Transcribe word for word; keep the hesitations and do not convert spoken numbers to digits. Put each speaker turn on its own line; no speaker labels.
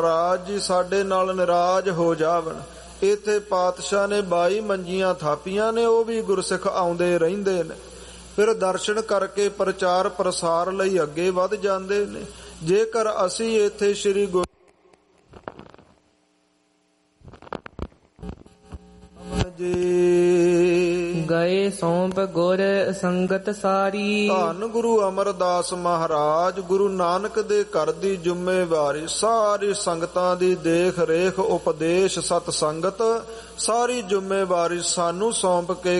ਰਾਜ ਜੀ ਸਾਡੇ ਨਾਲ ਨਿਰਾਜ ਹੋ ਜਾਵਣ। ਇੱਥੇ ਪਾਤਸ਼ਾਹ ਨੇ ਬਾਈ ਮੰਜੀਆਂ ਥਾਪੀਆਂ ਨੇ, ਉਹ ਵੀ ਗੁਰਸਿੱਖ ਆਉਂਦੇ ਰਹਿੰਦੇ ਨੇ। ਫਿਰ ਦਰਸ਼ਨ ਕਰਕੇ ਪ੍ਰਚਾਰ ਪ੍ਰਸਾਰ ਲਈ ਅੱਗੇ ਵੱਧ ਜਾਂਦੇ ਨੇ। ਜੇਕਰ ਅਸੀਂ ਇੱਥੇ ਸ੍ਰੀ ਗੁਰੂ ਜੀ
ਗਏ ਸੌਂਪ ਗੁਰ ਸੰਗਤ ਸਾਰੀ।
ਧੰਨ ਗੁਰੂ ਅਮਰਦਾਸ ਮਹਾਰਾਜ ਗੁਰੂ ਨਾਨਕ ਦੇ ਘਰ ਦੀ ਜ਼ਿੰਮੇਵਾਰੀ ਸਾਰੀ ਸੰਗਤਾਂ ਦੀ ਦੇਖ ਰੇਖ ਉਪਦੇਸ਼ ਸਤ ਸੰਗਤ ਸਾਰੀ ਜ਼ਿੰਮੇਵਾਰੀ ਸਾਨੂੰ ਸੌਂਪ ਕੇ